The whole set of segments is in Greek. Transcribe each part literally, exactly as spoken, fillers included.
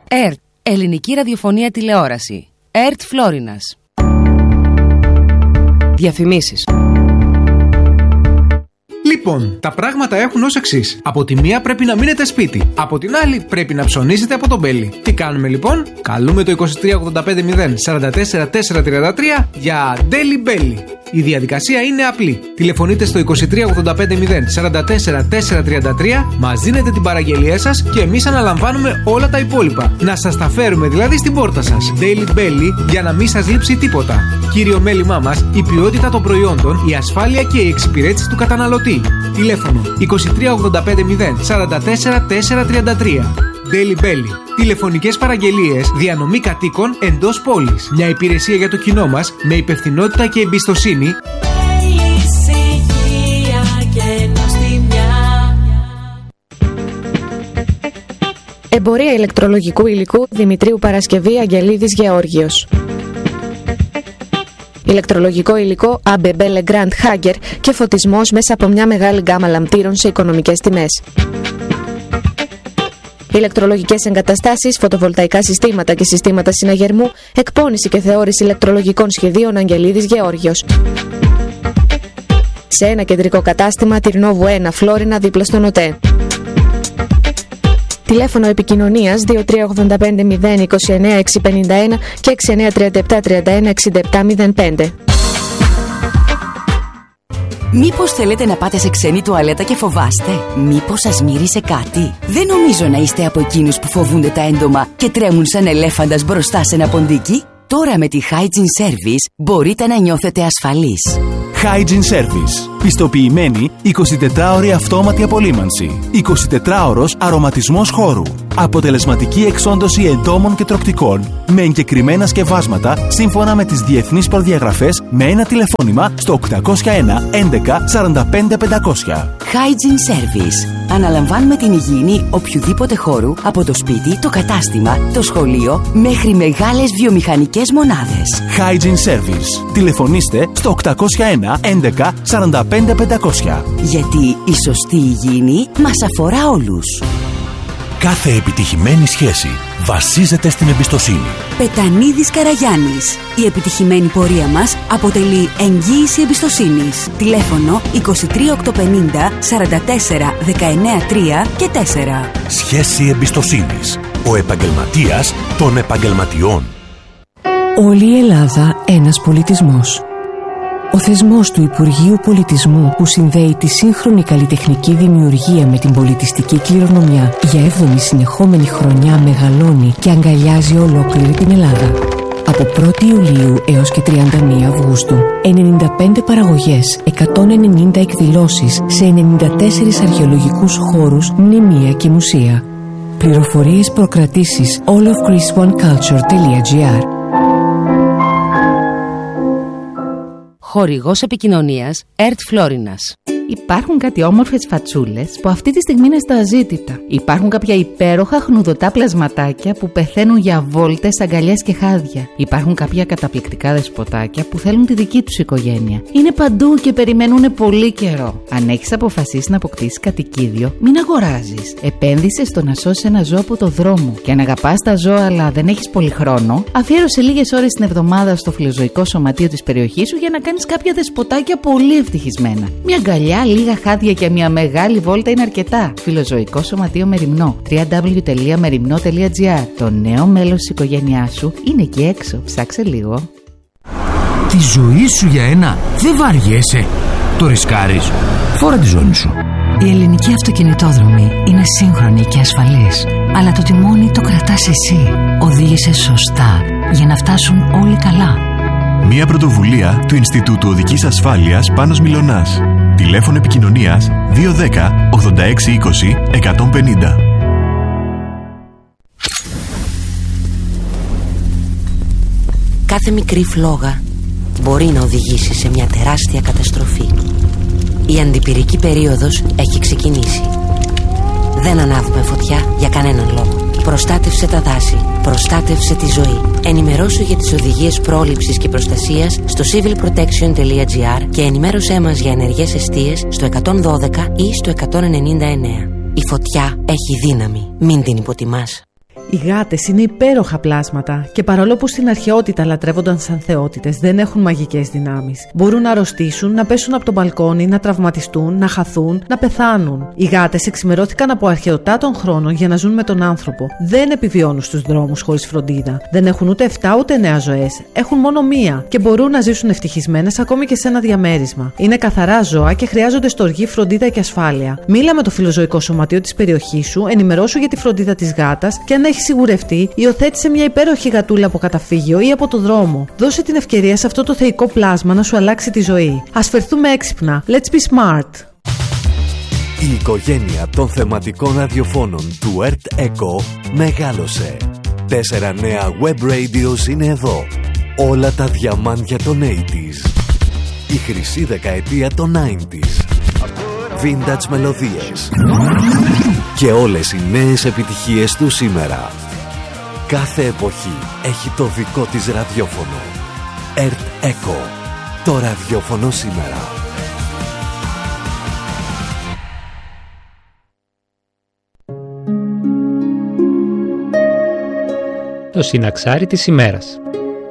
ΕΡΤ, Ελληνική Ραδιοφωνία Τηλεόραση. ΕΡΤ Φλόρινας. Διαφημίσεις. Λοιπόν, τα πράγματα έχουν ως εξής. Από τη μία πρέπει να μείνετε σπίτι. Από την άλλη πρέπει να ψωνίσετε από τον Μπέλι. Τι κάνουμε λοιπόν? Καλούμε το είκοσι τρία ογδόντα πέντε μηδέν σαράντα τέσσερα τετρακόσια τριάντα τρία για Daily Belly. Η διαδικασία είναι απλή. Τηλεφωνείτε στο είκοσι τρία ογδόντα πέντε μηδέν σαράντα τέσσερα τετρακόσια τριάντα τρία, μας δίνετε την παραγγελία σας και εμείς αναλαμβάνουμε όλα τα υπόλοιπα. Να σας τα φέρουμε δηλαδή στην πόρτα σας. Daily Belly, για να μην σας λείψει τίποτα. Κύριο μέλημά μας, η ποιότητα των προϊόντων, η ασφάλεια και η εξυπηρέτηση του καταναλωτή. Τηλέφωνο είκοσι τρία ογδόντα πέντε μηδέν σαράντα τέσσερα τετρακόσια τριάντα τρία. Daily Belly. Τηλεφωνικές παραγγελίες, διανομή κατοίκων εντός πόλης. Μια υπηρεσία για το κοινό μας με υπευθυνότητα και εμπιστοσύνη. Εμπορία ηλεκτρολογικού υλικού Δημητρίου Παρασκευή Αγγελίδης Γεώργιος. Ηλεκτρολογικό υλικό έι μπι μπι Legrand Hager και φωτισμός μέσα από μια μεγάλη γκάμα λαμπτήρων σε οικονομικές τιμές. Ηλεκτρολογικές εγκαταστάσεις, φωτοβολταϊκά συστήματα και συστήματα συναγερμού, εκπώνηση και θεώρηση ηλεκτρολογικών σχεδίων Αγγελίδης Γεώργιος. Σε ένα κεντρικό κατάστημα, Τυρνόβου ένα, Φλόρινα, δίπλα στον ΟΤΕ. Τηλέφωνο επικοινωνίας δύο τρία ογδόντα πέντε μηδέν είκοσι εννέα εξακόσια πενήντα ένα και έξι εννέα τριάντα επτά τριάντα ένα εξήντα επτά μηδέν πέντε. Μήπως θέλετε να πάτε σε ξένη τουαλέτα και φοβάστε? Μήπως σας μύρισε κάτι? Δεν νομίζω να είστε από εκείνους που φοβούνται τα έντομα και τρέμουν σαν ελέφαντας μπροστά σε ένα ποντίκι. Τώρα με τη Hygiene Service μπορείτε να νιώθετε ασφαλείς. Hygiene Service. Πιστοποιημένη εικοσιτετράωρη αυτόματη απολύμανση. εικοσιτετράωρος αρωματισμός χώρου. Αποτελεσματική εξόντωση εντόμων και τροκτικών με εγκεκριμένα σκευάσματα σύμφωνα με τις διεθνείς προδιαγραφές με ένα τηλεφώνημα στο οκτακόσια ένα έντεκα σαράντα πέντε πεντακόσια. Hygiene Service. Αναλαμβάνουμε την υγιεινή οποιοδήποτε χώρου, από το σπίτι, το κατάστημα, το σχολείο μέχρι μεγάλες βιομηχανικές μονάδες. Hygiene Service. Τηλεφωνήστε στο οκτακόσια ένα έντεκα σαράντα πέντε πεντακόσια. Γιατί η σωστή υγιεινή μας αφορά όλους. Κάθε επιτυχημένη σχέση βασίζεται στην εμπιστοσύνη. Πετανίδης Καραγιάννης. Η επιτυχημένη πορεία μας αποτελεί εγγύηση εμπιστοσύνης. Τηλέφωνο είκοσι τρία οκτακόσια πενήντα σαράντα τέσσερα δεκαεννέα τρία και τέσσερα. Σχέση εμπιστοσύνης. Ο επαγγελματίας των επαγγελματιών. Όλη η Ελλάδα ένας πολιτισμός. Ο θεσμός του Υπουργείου Πολιτισμού που συνδέει τη σύγχρονη καλλιτεχνική δημιουργία με την πολιτιστική κληρονομιά για έβδομη συνεχόμενη χρονιά μεγαλώνει και αγκαλιάζει ολόκληρη την Ελλάδα. Από πρώτη Ιουλίου έως και τριάντα μία Αυγούστου, ενενήντα πέντε παραγωγές, εκατόν ενενήντα εκδηλώσεις σε ενενήντα τέσσερις αρχαιολογικούς χώρους, μνημεία και μουσεία. Πληροφορίες προκρατήσεις all of greece one culture τελεία gr. Χορηγός επικοινωνίας ΕΡΤ Φλόρινας. Υπάρχουν κάτι όμορφες φατσούλες που αυτή τη στιγμή είναι στα αζήτητα. Υπάρχουν κάποια υπέροχα χνουδωτά πλασματάκια που πεθαίνουν για βόλτες, αγκαλιές και χάδια. Υπάρχουν κάποια καταπληκτικά δεσποτάκια που θέλουν τη δική τους οικογένεια. Είναι παντού και περιμένουν πολύ καιρό. Αν έχεις αποφασίσει να αποκτήσεις κατοικίδιο, μην αγοράζεις. Επένδυσε στο να σώσεις ένα ζώο από το δρόμο. Και αν αγαπάς τα ζώα αλλά δεν έχεις πολύ χρόνο, αφιέρωσε λίγες ώρες την εβδομάδα στο φιλοζωικό σωματείο της περιοχής σου για να κάνεις κάποια δεσποτάκια πολύ ευτυχισμένα. Μια αγκαλιά, λίγα χάδια και μια μεγάλη βόλτα είναι αρκετά. Φιλοζωικό σωματείο Μεριμνό. double-u double-u double-u τελεία μεριμνό τελεία gr. Το νέο μέλος της οικογένειάς σου είναι εκεί έξω. Ψάξε λίγο. Τη ζωή σου για ένα δεν βαριέσαι. Το ρισκάρεις. Φόρα τη ζώνη σου. Η ελληνική αυτοκινητόδρομη είναι σύγχρονη και ασφαλής. Αλλά το τιμόνι το κρατάς εσύ. Οδήγησε σωστά για να φτάσουν όλοι καλά. Μια πρωτοβουλία του Ινστιτούτου Οδικής Ασφάλειας Πάνος Μιλωνάς. Τηλέφωνο επικοινωνίας δύο ένα μηδέν ογδόντα έξι είκοσι εκατόν πενήντα. Κάθε μικρή φλόγα μπορεί να οδηγήσει σε μια τεράστια καταστροφή. Η αντιπυρική περίοδος έχει ξεκινήσει. Δεν ανάβουμε φωτιά για κανέναν λόγο. Προστάτευσε τα δάση, προστάτευσε τη ζωή. Ενημερώσου για τις οδηγίες πρόληψης και προστασίας στο civil protection τελεία gr και ενημέρωσέ μας για ενεργές εστίες στο εκατόν δώδεκα ή στο εκατόν ενενήντα εννέα. Η φωτιά έχει δύναμη, μην την υποτιμάς. Οι γάτες είναι υπέροχα πλάσματα και παρόλο που στην αρχαιότητα λατρεύονταν σαν θεότητες, δεν έχουν μαγικές δυνάμεις. Μπορούν να αρρωστήσουν, να πέσουν από το μπαλκόνι, να τραυματιστούν, να χαθούν, να πεθάνουν. Οι γάτες εξημερώθηκαν από αρχαιοτάτων χρόνων για να ζουν με τον άνθρωπο. Δεν επιβιώνουν στους δρόμους χωρίς φροντίδα. Δεν έχουν ούτε εφτά ούτε εννέα ζωές. Έχουν μόνο μία και μπορούν να ζήσουν ευτυχισμένες ακόμη και σε ένα διαμέρισμα. Είναι καθαρά ζώα και χρειάζονται στοργή, φροντίδα και ασφάλεια. Μίλα με το φιλοζωικό σωματείο της περιοχής σου, ενημερώσου για τη φροντίδα της γάτας και αν έχει σιγουρευτεί, υιοθέτησε μια υπέροχη γατούλα από καταφύγιο ή από το δρόμο. Δώσε την ευκαιρία σε αυτό το θεϊκό πλάσμα να σου αλλάξει τη ζωή. Ας φερθούμε έξυπνα. Let's be smart. Η οικογένεια των θεματικών ραδιοφώνων του Ερτ Echo μεγάλωσε. Τέσσερα νέα web radios είναι εδώ. Όλα τα διαμάντια των ογδόντα. Η χρυσή δεκαετία των ενενήντα. Vintage μελωδίες. Και όλες οι νέες επιτυχίες του σήμερα. Κάθε εποχή έχει το δικό της ραδιόφωνο. Ερτ Echo. Το ραδιόφωνο σήμερα. Το συναξάρι της ημέρας.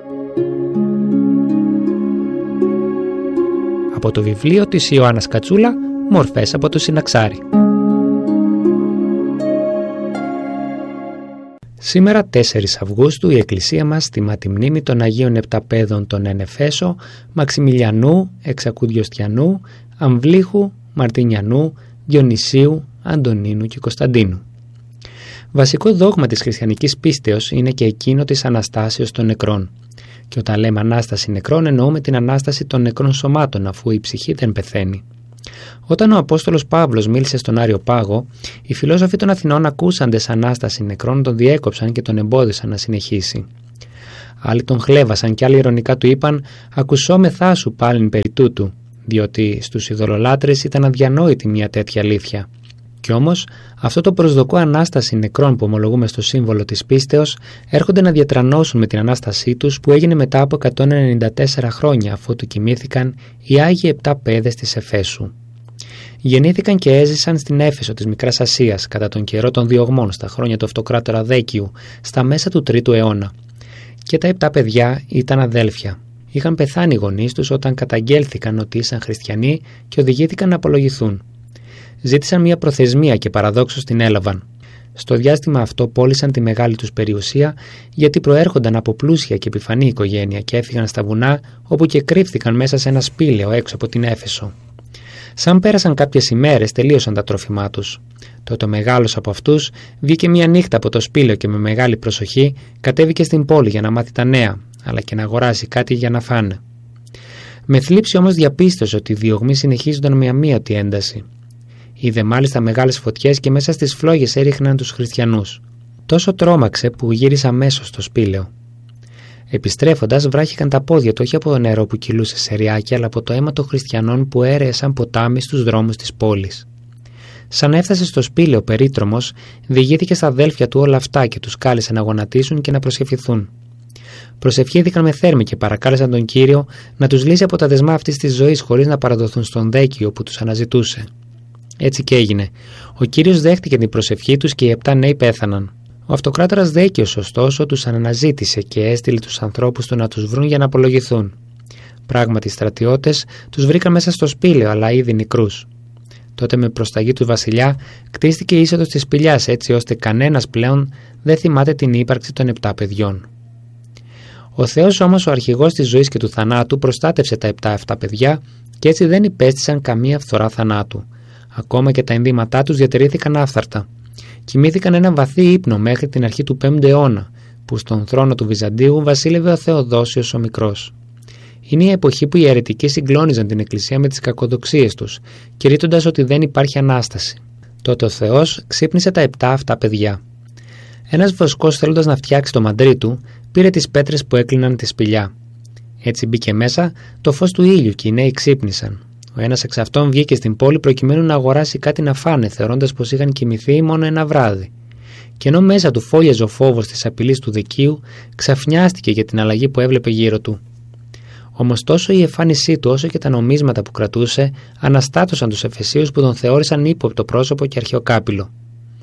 Από το βιβλίο της Ιωάννας Κατσούλα, «Μορφές από το συναξάρι». Σήμερα τέσσερις Αυγούστου η Εκκλησία μας τιμά τη μνήμη των Αγίων Επταπέδων των Ενεφέσο, Μαξιμιλιανού, Εξακουδιοστιανού, Αμβλήχου, Μαρτινιανού, Διονυσίου, Αντωνίνου και Κωνσταντίνου. Βασικό δόγμα της χριστιανικής πίστεως είναι και εκείνο της Αναστάσεως των νεκρών. Και όταν λέμε Ανάσταση νεκρών εννοούμε την Ανάσταση των νεκρών σωμάτων, αφού η ψυχή δεν πεθαίνει. Όταν ο Απόστολος Παύλος μίλησε στον Άριο Πάγο, οι φιλόσοφοι των Αθηνών ακούσαντες Ανάσταση νεκρών τον διέκοψαν και τον εμπόδισαν να συνεχίσει. Άλλοι τον χλέβασαν και άλλοι ειρωνικά του είπαν «Ακουσόμεθά σου πάλιν περί τούτου», διότι στους ειδωλολάτρες ήταν αδιανόητη μια τέτοια αλήθεια. Κι όμως, αυτό το προσδοκό Ανάσταση νεκρών που ομολογούμε στο σύμβολο της πίστεως έρχονται να διατρανώσουν με την Ανάστασή τους που έγινε μετά από εκατόν ενενήντα τέσσερα χρόνια αφού του κοιμήθηκαν οι Άγιοι Επτά Πέδες της Εφέσου. Γεννήθηκαν και έζησαν στην Έφεσο της Μικράς Ασίας κατά τον καιρό των διωγμών στα χρόνια του αυτοκράτορα Δέκιου στα μέσα του τρίτου αιώνα. Και τα επτά παιδιά ήταν αδέλφια. Είχαν πεθάνει οι γονείς τους όταν καταγγέλθηκαν ότι ήσαν χριστιανοί και οδηγήθηκαν να απολογηθούν. Ζήτησαν μια προθεσμία και παραδόξως την έλαβαν. Στο διάστημα αυτό πώλησαν τη μεγάλη τους περιουσία γιατί προέρχονταν από πλούσια και επιφανή οικογένεια και έφυγαν στα βουνά όπου και κρύφθηκαν μέσα σε ένα σπήλαιο έξω από την Έφεσο. Σαν πέρασαν κάποιες ημέρες τελείωσαν τα τρόφιμά τους. Τότε ο μεγάλος από αυτούς βγήκε μια νύχτα από το σπήλαιο και με μεγάλη προσοχή κατέβηκε στην πόλη για να μάθει τα νέα, αλλά και να αγοράσει κάτι για να φάνε. Με θλίψη όμως διαπίστωσε ότι οι διωγμοί συνεχίζονταν με αμύωτη ένταση. Είδε μάλιστα μεγάλες φωτιές και μέσα στις φλόγες έριχναν τους χριστιανούς. Τόσο τρόμαξε που γύρισε αμέσως στο σπήλαιο. Επιστρέφοντας, βράχηκαν τα πόδια του όχι από το νερό που κυλούσε σε ριάκι, αλλά από το αίμα των χριστιανών που έρεε σαν ποτάμι στους δρόμους της πόλης. Σαν έφτασε στο σπήλαιο περίτρομος, διηγήθηκε στα αδέλφια του όλα αυτά και τους κάλεσε να γονατίσουν και να προσευχηθούν. Προσευχήθηκαν με θέρμη και παρακάλεσαν τον Κύριο να τους λύσει από τα δεσμά αυτής της ζωής χωρίς να παραδοθούν στον Δέκιο που τους αναζητούσε. Έτσι και έγινε. Ο Κύριος δέχτηκε την προσευχή τους και οι επτά νέοι πέθαναν. Ο αυτοκράτορας Δέκιος, ωστόσο, τους αναζήτησε και έστειλε τους ανθρώπους του να τους βρουν για να απολογηθούν. Πράγματι, οι στρατιώτες τους βρήκαν μέσα στο σπήλαιο, αλλά ήδη νεκρούς. Τότε, με προσταγή του βασιλιά, κτίστηκε η είσοδος της σπηλιάς, έτσι ώστε κανένας πλέον δεν θυμάται την ύπαρξη των επτά παιδιών. Ο Θεός όμως, ο αρχηγός της ζωής και του θανάτου, προστάτευσε τα επτά αυτά παιδιά και έτσι δεν υπέστησαν καμία φθορά θανάτου. Ακόμα και τα ενδύματά τους διατηρήθηκαν άφθαρτα. Κοιμήθηκαν έναν βαθύ ύπνο μέχρι την αρχή του πέμπτου αιώνα, που στον θρόνο του Βυζαντίου βασίλευε ο Θεοδόσιος ο Μικρός. Είναι η εποχή που οι αιρετικοί συγκλώνιζαν την Εκκλησία με τις κακοδοξίες τους, κηρύττοντας ότι δεν υπάρχει Ανάσταση. Τότε ο Θεός ξύπνησε τα επτά αυτά παιδιά. Ένας βοσκός, θέλοντας να φτιάξει το μαντρί του, πήρε τις πέτρες που έκλειναν τη σπηλιά. Έτσι μπήκε μέσα το φως του ήλιου και οι νέοι ξύπνησαν. Ο ένας εξ αυτών βγήκε στην πόλη προκειμένου να αγοράσει κάτι να φάνε, θεωρώντας πως είχαν κοιμηθεί μόνο ένα βράδυ. Και ενώ μέσα του φόλιαζε ο φόβος της απειλής του Δεκίου, ξαφνιάστηκε για την αλλαγή που έβλεπε γύρω του. Όμως τόσο η εμφάνισή του όσο και τα νομίσματα που κρατούσε αναστάτωσαν τους Εφεσίους που τον θεώρησαν ύποπτο πρόσωπο και αρχαιοκάπηλο.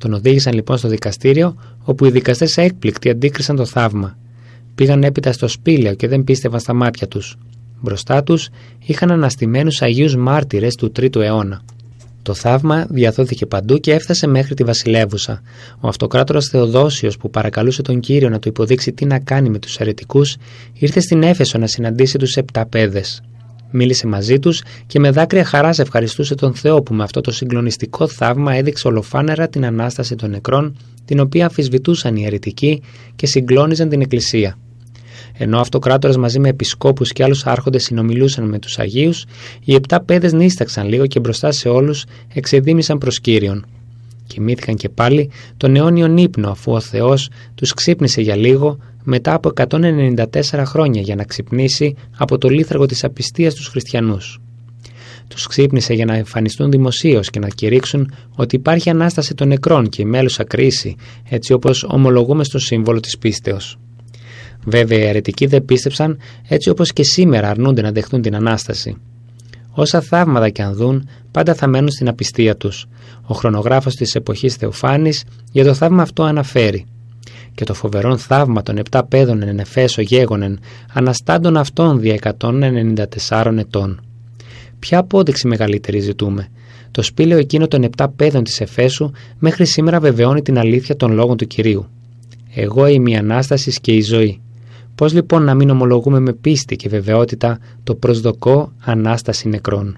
Τον οδήγησαν λοιπόν στο δικαστήριο, όπου οι δικαστές έκπληκτοι αντίκρισαν το θαύμα. Πήγαν έπειτα στο σπήλαιο και δεν πίστευαν στα μάτια τους. Μπροστά τους είχαν αναστημένους Αγίους Μάρτυρες του τρίτου αιώνα. Το θαύμα διαδόθηκε παντού και έφτασε μέχρι τη βασιλεύουσα. Ο αυτοκράτορας Θεοδόσιος, που παρακαλούσε τον Κύριο να του υποδείξει τι να κάνει με τους αιρετικούς, ήρθε στην Έφεσο να συναντήσει τους επταπέδες. Μίλησε μαζί τους και με δάκρυα χαράς ευχαριστούσε τον Θεό που με αυτό το συγκλονιστικό θαύμα έδειξε ολοφάνερα την Ανάσταση των νεκρών, την οποία αμφισβητούσαν οι αιρετικοί και συγκλώνιζαν την Εκκλησία. Ενώ ο αυτοκράτορας μαζί με επισκόπους και άλλους άρχοντες συνομιλούσαν με τους Αγίους, οι επτά παιδες νύσταξαν λίγο και μπροστά σε όλους εξεδίμησαν προς Κύριον. Κοιμήθηκαν και πάλι τον αιώνιον ύπνο, αφού ο Θεός τους ξύπνησε για λίγο μετά από εκατόν ενενήντα τέσσερα χρόνια για να ξυπνήσει από το λίθαργο της απιστίας τους χριστιανούς. Τους ξύπνησε για να εμφανιστούν δημοσίως και να κηρύξουν ότι υπάρχει Ανάσταση των νεκρών και η μέλουσα κρίση, έτσι όπως ομολογούμε στο σύμβολο της πίστεως. Βέβαια οι αιρετικοί δεν πίστεψαν, έτσι όπως και σήμερα αρνούνται να δεχτούν την Ανάσταση. Όσα θαύματα και αν δουν, πάντα θα μένουν στην απιστία τους. Ο χρονογράφος της εποχής Θεοφάνης για το θαύμα αυτό αναφέρει: «Και το φοβερόν θαύμα των επτά παιδων εν Εφέσω γέγονεν, αναστάντων αυτών δια εκατόν ενενήντα τεσσάρων ετών». Ποια απόδειξη μεγαλύτερη ζητούμε? Το σπήλαιο εκείνο των επτά παιδων της Εφέσου μέχρι σήμερα βεβαιώνει την αλήθεια των λόγων του Κυρίου. «Εγώ είμαι η Ανάσταση και η ζωή». Πώς λοιπόν να μην ομολογούμε με πίστη και βεβαιότητα το προσδοκώ Ανάσταση νεκρών?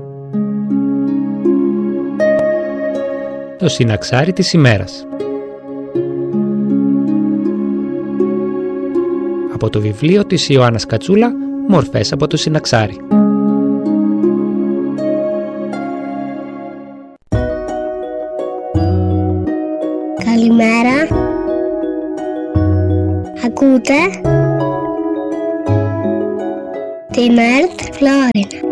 Το συναξάρι της ημέρας. Από το βιβλίο της Ιωάννας Κατσούλα, μορφές από το συναξάρι. Καλημέρα. Ακούτε την ΕΡΤ Φλόρινα.